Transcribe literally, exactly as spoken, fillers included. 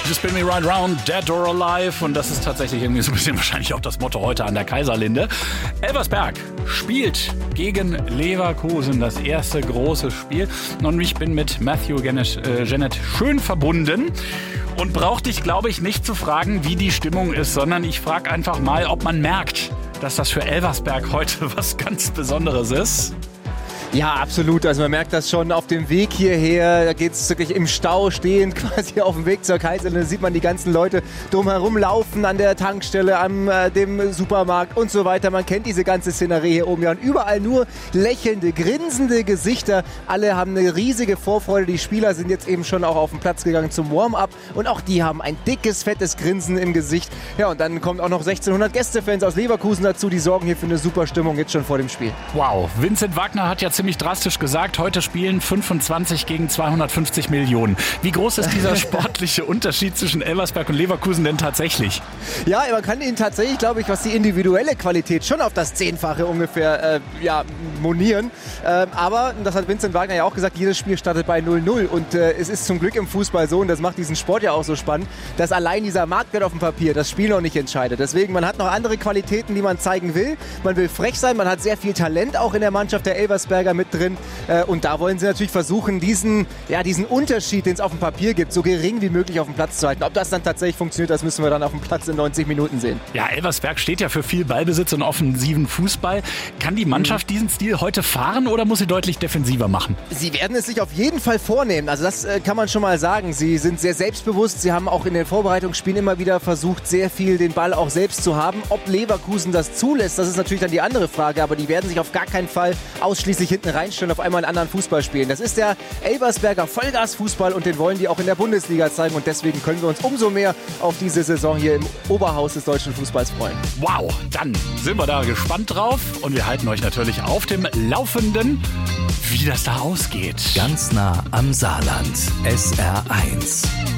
You spin me right round, dead or alive. Und das ist tatsächlich irgendwie so ein bisschen wahrscheinlich auch das Motto heute an der Kaiserlinde. Elversberg spielt gegen Leverkusen das erste große Spiel. Und ich bin mit Matthew Jeanette, äh, Jeanette schön verbunden. Und braucht dich, glaube ich, nicht zu fragen, wie die Stimmung ist, sondern ich frage einfach mal, ob man merkt, dass das für Elversberg heute was ganz Besonderes ist. Ja, absolut. Also man merkt das schon auf dem Weg hierher. Da geht es wirklich im Stau stehen, quasi auf dem Weg zur Kaiserlinde. Da sieht man die ganzen Leute drumherum laufen an der Tankstelle, an äh, dem Supermarkt und so weiter. Man kennt diese ganze Szenerie hier oben. Ja, und überall nur lächelnde, grinsende Gesichter. Alle haben eine riesige Vorfreude. Die Spieler sind jetzt eben schon auch auf den Platz gegangen zum Warm-up. Und auch die haben ein dickes, fettes Grinsen im Gesicht. Ja, und dann kommt auch noch sechzehnhundert Gästefans aus Leverkusen dazu. Die sorgen hier für eine super Stimmung jetzt schon vor dem Spiel. Wow, Vincent Wagner hat ja ziemlich drastisch gesagt, heute spielen fünfundzwanzig gegen zweihundertfünfzig Millionen. Wie groß ist dieser sportliche Unterschied zwischen Elversberg und Leverkusen denn tatsächlich? Ja, man kann ihn tatsächlich, glaube ich, was die individuelle Qualität schon auf das Zehnfache ungefähr äh, ja, monieren. Ähm, aber, das hat Vincent Wagner ja auch gesagt, jedes Spiel startet bei null null. Und äh, es ist zum Glück im Fußball so, und das macht diesen Sport ja auch so spannend, dass allein dieser Marktwert auf dem Papier das Spiel noch nicht entscheidet. Deswegen, man hat noch andere Qualitäten, die man zeigen will. Man will frech sein, man hat sehr viel Talent auch in der Mannschaft der Elversberger mit drin. Und da wollen sie natürlich versuchen, diesen, ja, diesen Unterschied, den es auf dem Papier gibt, so gering wie möglich auf dem Platz zu halten. Ob das dann tatsächlich funktioniert, das müssen wir dann auf dem Platz in neunzig Minuten sehen. Ja, Elversberg steht ja für viel Ballbesitz und offensiven Fußball. Kann die Mannschaft diesen Stil heute fahren oder muss sie deutlich defensiver machen? Sie werden es sich auf jeden Fall vornehmen. Also das äh, kann man schon mal sagen. Sie sind sehr selbstbewusst. Sie haben auch in den Vorbereitungsspielen immer wieder versucht, sehr viel den Ball auch selbst zu haben. Ob Leverkusen das zulässt, das ist natürlich dann die andere Frage. Aber die werden sich auf gar keinen Fall ausschließlich hinten reinstellen, auf einmal einen anderen Fußball spielen. Das ist der Elversberger Vollgasfußball und den wollen die auch in der Bundesliga zeigen. Und deswegen können wir uns umso mehr auf diese Saison hier im Oberhaus des deutschen Fußballs freuen. Wow, dann sind wir da gespannt drauf und wir halten euch natürlich auf dem Laufenden, wie das da ausgeht. Ganz nah am Saarland. S R eins.